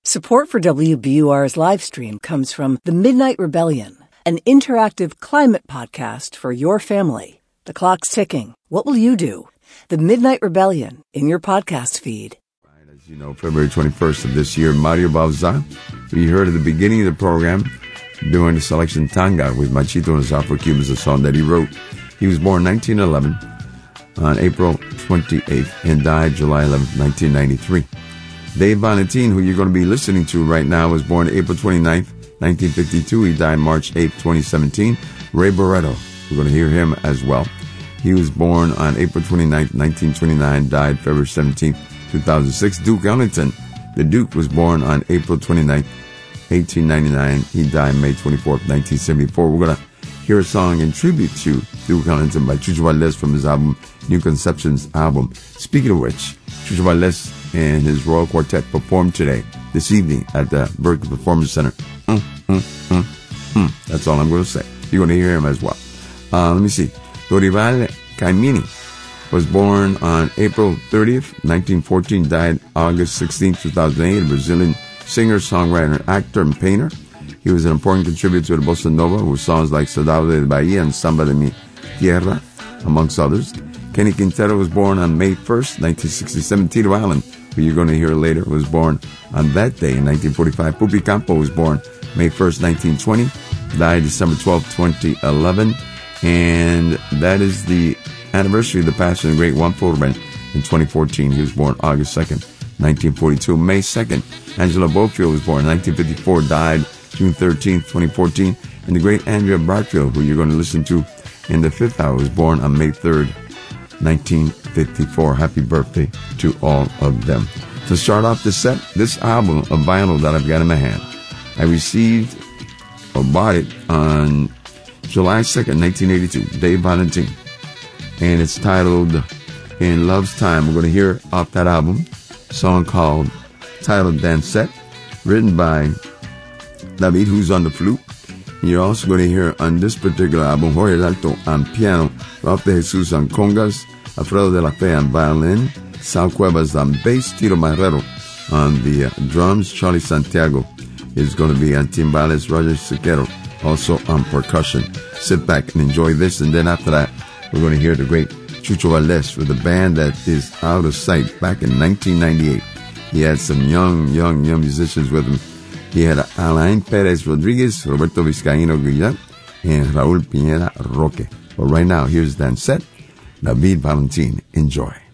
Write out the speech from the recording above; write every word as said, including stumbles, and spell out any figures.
Support for W B U R's live stream comes from The Midnight Rebellion, an interactive climate podcast for your family. The clock's ticking. What will you do? The Midnight Rebellion in your podcast feed. As you know, February twenty-first of this year, Mario Bauza, who you heard at the beginning of the program, doing the selection Tanga with Machito and los Afro-Cubans, a song that he wrote. He was born nineteen eleven on April twenty-eighth and died July eleventh, nineteen ninety-three. Dave Valentin, who you're going to be listening to right now, was born April twenty-ninth, nineteen fifty-two. He died March eighth, twenty seventeen. Ray Barretto, we're going to hear him as well. He was born on April twenty-ninth, nineteen twenty-nine, died February seventeenth, two thousand six. Duke Ellington, the Duke, was born on April twenty-ninth, eighteen ninety-nine. He died May twenty-fourth, nineteen seventy-four. We're going to hear a song in tribute to Duke Ellington by Chucho Valdés from his album, New Conceptions album. Speaking of which, Chucho Valdés and his Royal Quartet performed today, this evening, at the Berkeley Performance Center. Mm, mm, mm, mm. That's all I'm going to say. You're going to hear him as well. Uh, let me see. Dorival Caymmi was born on April thirtieth, nineteen fourteen, died August sixteenth, two thousand eight, a Brazilian singer, songwriter, actor, and painter. He was an important contributor to the Bossa Nova, with songs like Saudade de Bahia and Samba de mi Tierra, amongst others. Kenny Quintero was born on May first, nineteen sixty-seven. Tito Allen, who you're going to hear later, was born on that day in nineteen forty-five. Pupi Campo was born May first, nineteen twenty. Died December twelfth, twenty eleven. And that is the anniversary of the passing of the great Juan Forben in twenty fourteen. He was born August second, nineteen forty-two. May second, Angela Bofill was born in nineteen fifty-four. Died June thirteenth, twenty fourteen. And the great Andrea Barfield, who you're going to listen to in the fifth hour, was born on May third, nineteen fifty-four. Happy birthday to all of them. To start off the set, this album of vinyl that I've got in my hand, I received or bought it on July second, nineteen eighty-two. Dave Valentin. And it's titled In Love's Time. We're going to hear off that album a song called, titled Dancette, written by David, who's on the flute. And you're also going to hear on this particular album, Jorge Alto on piano, Ralph de Jesus on congas, Alfredo de la Fe on violin, Sal Cuevas on bass, Tito Marrero on the uh, drums, Charlie Santiago is going to be on timbales, Roger Siqueiro also on percussion. Sit back and enjoy this, and then after that, we're going to hear the great Chucho Valdés with a band that is out of sight. Back in nineteen ninety-eight, he had some young, young, young musicians with him. He had Alain Perez Rodriguez, Roberto Vizcaíno Guillat, and Raúl Piñera Roque. But right now, here's Dancette, David Valentin. Enjoy.